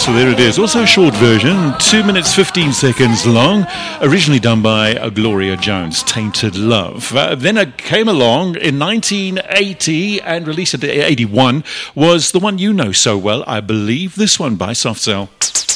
So there it is. Also a short version, 2 minutes 15 seconds long, originally done by Gloria Jones, Tainted Love. Then it came along in 1980 and released in 81 was the one you know so well, I believe, this one by Soft Cell.